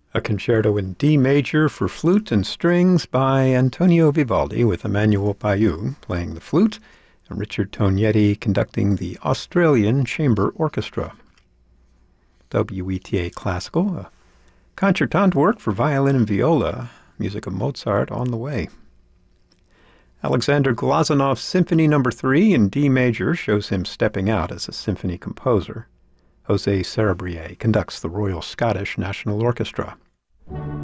A concerto in D major for flute and strings by Antonio Vivaldi with Emmanuel Payou playing the flute and Richard Tognetti conducting the Australian Chamber Orchestra. WETA Classical, a concertante work for violin and viola, music of Mozart on the way. Alexander Glazanov's Symphony No. 3 in D major shows him stepping out as a symphony composer. José Cerebrier conducts the Royal Scottish National Orchestra.